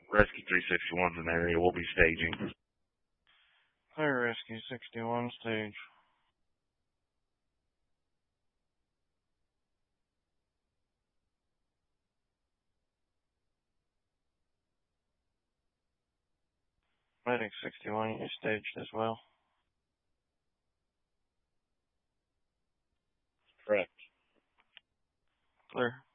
Rescue 361's in the area. We'll be staging. Clear Rescue 61 stage. Medic 61, you staged as well. Correct. Clear.